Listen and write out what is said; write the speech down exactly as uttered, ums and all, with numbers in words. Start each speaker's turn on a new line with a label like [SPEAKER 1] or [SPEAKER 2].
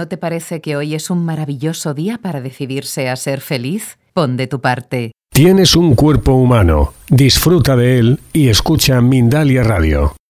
[SPEAKER 1] ¿no te parece que hoy es un maravilloso día para decidirse a ser feliz? Pon de tu parte.
[SPEAKER 2] Tienes un cuerpo humano. Disfruta de él y escucha Mindalia Radio.